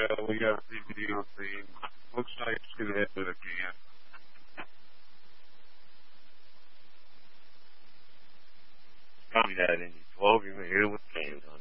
Yeah, we got a video thing. Looks like it's going to happen again. Copy that in 12, you're going to hit it with fans on